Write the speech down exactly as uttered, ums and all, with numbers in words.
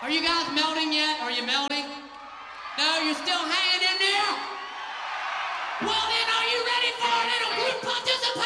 Are you guys melting yet? Are you melting? No, you're still hanging in there? Well then, are you ready for a little group participation?